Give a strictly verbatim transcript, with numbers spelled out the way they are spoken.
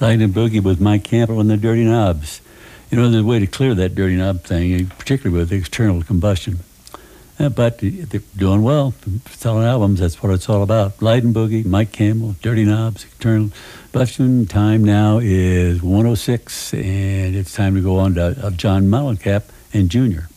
Sliding Boogie with Mike Campbell and the Dirty Knobs. You know, there's a way to clear that dirty knob thing, particularly with external combustion. Uh, but they're doing well, selling albums. That's what it's all about. Sliding Boogie, Mike Campbell, Dirty Knobs, external combustion. Time now is one oh six, and it's time to go on to uh, John Mellencamp and Junior.